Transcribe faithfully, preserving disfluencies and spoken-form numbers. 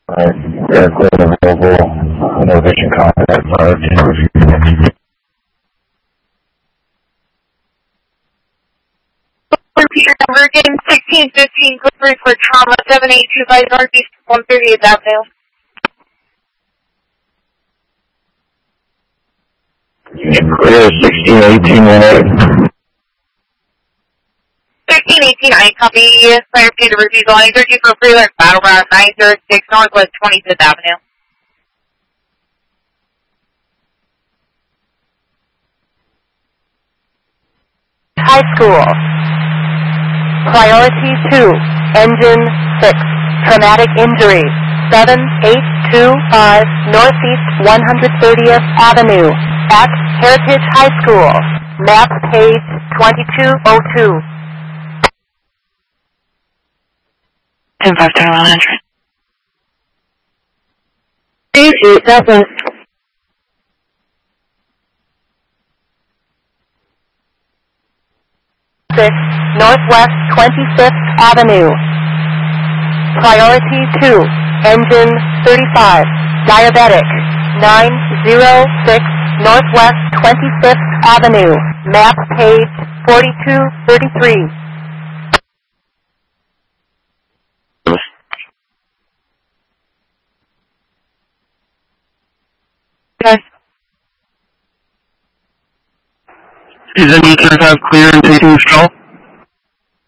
Alright, aircraft available, elevation contact, uh, review. Repeater number again, sixteen fifteen, Clifford for trauma, seven eight two five Northeast, one thirtieth Avenue. Clear sixteen eighteen one eight. sixteen eighteen, I copy, fire repeater refusal, nine thirty for Freeland, Battleground, nine zero six, Northwest twenty-fifth Avenue. High School. Priority two, Engine six, Traumatic Injury, seven eight two five Northeast one hundred thirtieth Avenue, at Heritage High School, map page twenty-two oh two. ten five ten one hundred. Three eight Southwest. six Northwest twenty-fifth Avenue. Priority two, Engine thirty-five, Diabetic, nine zero six Northwest twenty-fifth Avenue, map page forty-two thirty-three. Yes. Is any aircraft clear and taking control?